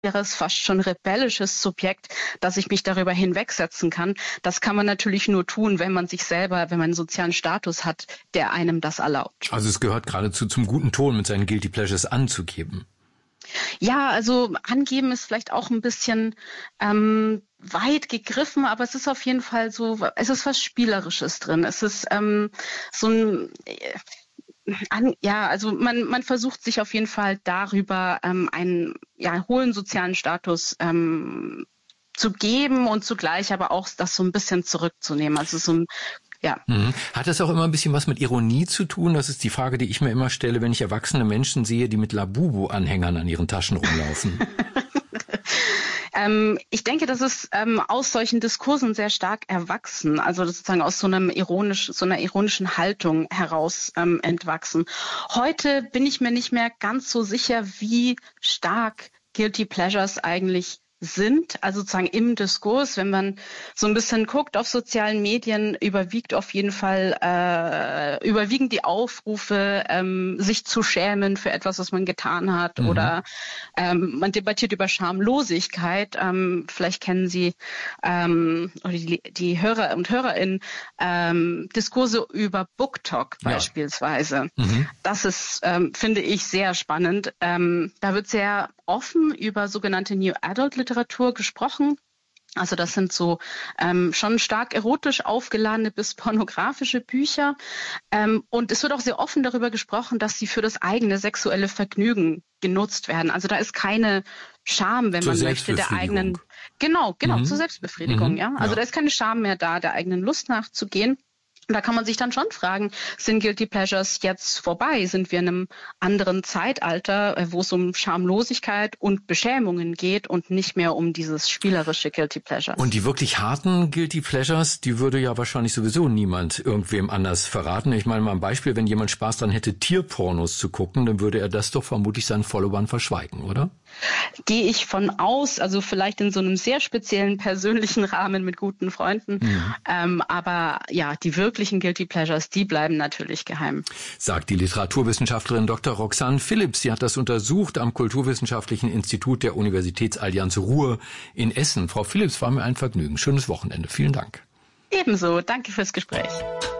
fast schon rebellisches Subjekt, dass ich mich darüber hinwegsetzen kann. Das kann man natürlich nur tun, wenn man einen sozialen Status hat, der einem das erlaubt. Also es gehört geradezu zum guten Ton, mit seinen Guilty Pleasures anzugeben. Ja, also angeben ist vielleicht auch ein bisschen weit gegriffen, aber es ist auf jeden Fall so, es ist was Spielerisches drin. Es ist so ein also man versucht sich auf jeden Fall darüber einen hohen sozialen Status zu geben und zugleich aber auch das so ein bisschen zurückzunehmen. Also so ein Hat das auch immer ein bisschen was mit Ironie zu tun? Das ist die Frage, die ich mir immer stelle, wenn ich erwachsene Menschen sehe, die mit Labubu-Anhängern an ihren Taschen rumlaufen. Ich denke, das ist aus solchen Diskursen sehr stark erwachsen, also sozusagen aus so einer ironischen Haltung heraus entwachsen. Heute bin ich mir nicht mehr ganz so sicher, wie stark Guilty Pleasures eigentlich sind, also sozusagen im Diskurs, wenn man so ein bisschen guckt auf sozialen Medien, überwiegen die Aufrufe, sich zu schämen für etwas, was man getan hat, oder man debattiert über Schamlosigkeit. Vielleicht kennen Sie oder die Hörer und Hörerinnen Diskurse über BookTok beispielsweise. Das ist, finde ich, sehr spannend. Da wird sehr offen über sogenannte New Adult Literatur gesprochen. Also das sind so schon stark erotisch aufgeladene bis pornografische Bücher. Und es wird auch sehr offen darüber gesprochen, dass sie für das eigene sexuelle Vergnügen genutzt werden. Also da ist keine Scham, wenn man möchte, der eigenen... Genau, zur Selbstbefriedigung. Ja. Also da ist keine Scham mehr da, der eigenen Lust nachzugehen. Und da kann man sich dann schon fragen, sind Guilty Pleasures jetzt vorbei? Sind wir in einem anderen Zeitalter, wo es um Schamlosigkeit und Beschämungen geht und nicht mehr um dieses spielerische Guilty Pleasures? Und die wirklich harten Guilty Pleasures, die würde ja wahrscheinlich sowieso niemand irgendwem anders verraten. Ich meine mal ein Beispiel, wenn jemand Spaß dran hätte, Tierpornos zu gucken, dann würde er das doch vermutlich seinen Followern verschweigen, oder? Gehe ich von aus, also vielleicht in so einem sehr speziellen persönlichen Rahmen mit guten Freunden. Aber ja, die wirklichen Guilty Pleasures, die bleiben natürlich geheim. Sagt die Literaturwissenschaftlerin Dr. Roxanne Philipps. Sie hat das untersucht am Kulturwissenschaftlichen Institut der Universitätsallianz Ruhr in Essen. Frau Philipps, war mir ein Vergnügen. Schönes Wochenende. Vielen Dank. Ebenso. Danke fürs Gespräch.